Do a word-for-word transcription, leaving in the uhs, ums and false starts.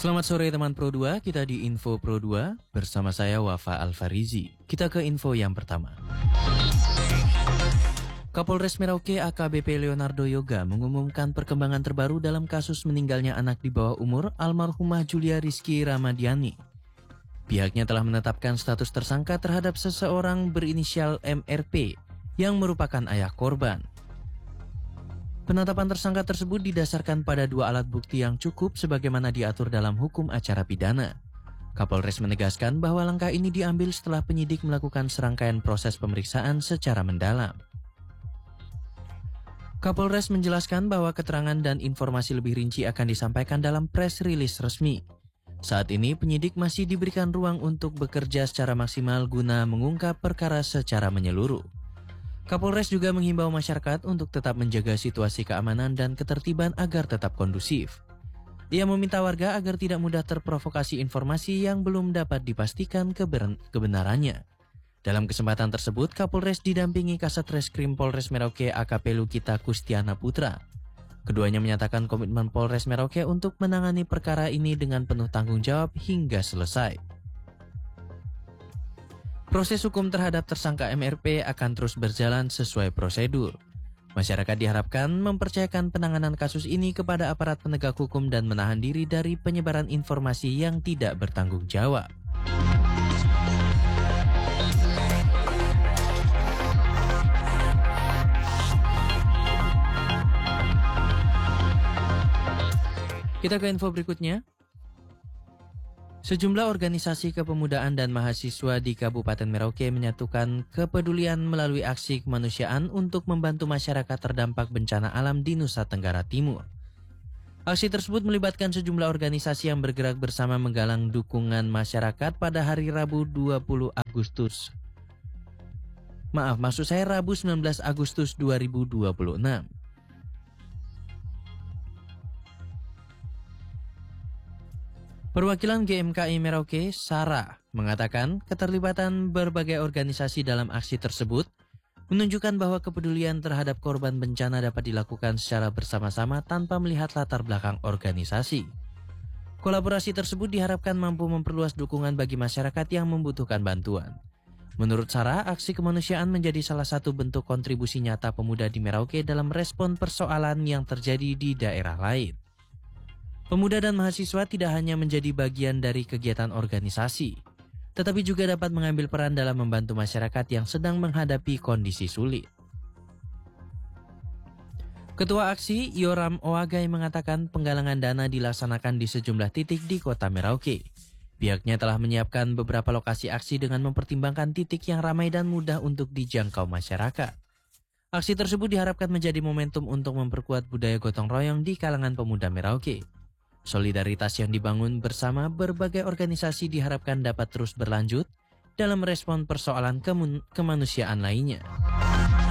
Selamat sore teman Pro dua, kita di Info Pro dua bersama saya Wafa Alfarizi. Kita ke info yang pertama. Kapolres Merauke A K B P Leonardo Yoga mengumumkan perkembangan terbaru dalam kasus meninggalnya anak di bawah umur almarhumah Julia Rizky Ramadiani. Pihaknya telah menetapkan status tersangka terhadap seseorang berinisial M R P yang merupakan ayah korban. Penetapan tersangka tersebut didasarkan pada dua alat bukti yang cukup sebagaimana diatur dalam hukum acara pidana. Kapolres menegaskan bahwa langkah ini diambil setelah penyidik melakukan serangkaian proses pemeriksaan secara mendalam. Kapolres menjelaskan bahwa keterangan dan informasi lebih rinci akan disampaikan dalam press release resmi. Saat ini penyidik masih diberikan ruang untuk bekerja secara maksimal guna mengungkap perkara secara menyeluruh. Kapolres juga menghimbau masyarakat untuk tetap menjaga situasi keamanan dan ketertiban agar tetap kondusif. Ia meminta warga agar tidak mudah terprovokasi informasi yang belum dapat dipastikan kebenarannya. Dalam kesempatan tersebut, Kapolres didampingi Kasat Reskrim Polres Merauke A K P Lukita Kustiana Putra. Keduanya menyatakan komitmen Polres Merauke untuk menangani perkara ini dengan penuh tanggung jawab hingga selesai. Proses hukum terhadap tersangka M R P akan terus berjalan sesuai prosedur. Masyarakat diharapkan mempercayakan penanganan kasus ini kepada aparat penegak hukum dan menahan diri dari penyebaran informasi yang tidak bertanggung jawab. Kita ke info berikutnya. Sejumlah organisasi kepemudaan dan mahasiswa di Kabupaten Merauke menyatukan kepedulian melalui aksi kemanusiaan untuk membantu masyarakat terdampak bencana alam di Nusa Tenggara Timur. Aksi tersebut melibatkan sejumlah organisasi yang bergerak bersama menggalang dukungan masyarakat pada hari Rabu dua puluh Agustus. Maaf, maksud saya Rabu sembilan belas Agustus dua ribu dua puluh enam. Perwakilan G M K I Merauke, Sarah, mengatakan keterlibatan berbagai organisasi dalam aksi tersebut menunjukkan bahwa kepedulian terhadap korban bencana dapat dilakukan secara bersama-sama tanpa melihat latar belakang organisasi. Kolaborasi tersebut diharapkan mampu memperluas dukungan bagi masyarakat yang membutuhkan bantuan. Menurut Sarah, aksi kemanusiaan menjadi salah satu bentuk kontribusi nyata pemuda di Merauke dalam respon persoalan yang terjadi di daerah lain. Pemuda dan mahasiswa tidak hanya menjadi bagian dari kegiatan organisasi, tetapi juga dapat mengambil peran dalam membantu masyarakat yang sedang menghadapi kondisi sulit. Ketua aksi, Yoram Oagai, mengatakan penggalangan dana dilaksanakan di sejumlah titik di kota Merauke. Pihaknya telah menyiapkan beberapa lokasi aksi dengan mempertimbangkan titik yang ramai dan mudah untuk dijangkau masyarakat. Aksi tersebut diharapkan menjadi momentum untuk memperkuat budaya gotong royong di kalangan pemuda Merauke. Solidaritas yang dibangun bersama berbagai organisasi diharapkan dapat terus berlanjut dalam respon persoalan kemun- kemanusiaan lainnya.